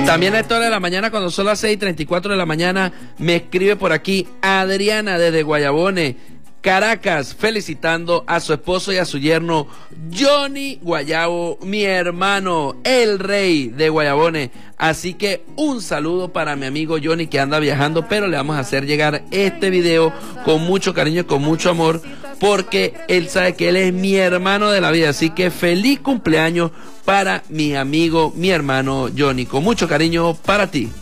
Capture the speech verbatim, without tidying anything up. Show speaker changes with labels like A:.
A: También a esta hora de la mañana, cuando son las seis y treinta y cuatro de la mañana, me escribe por aquí Adriana desde Guayabone, Caracas, felicitando a su esposo y a su yerno Johnny Guayabo, mi hermano, el rey de Guayabone. Así que un saludo para mi amigo Johnny, que anda viajando, pero le vamos a hacer llegar este video con mucho cariño y con mucho amor, porque él sabe que él es mi hermano de la vida. Así que feliz cumpleaños para mi amigo, mi hermano Johnny, con mucho cariño para ti.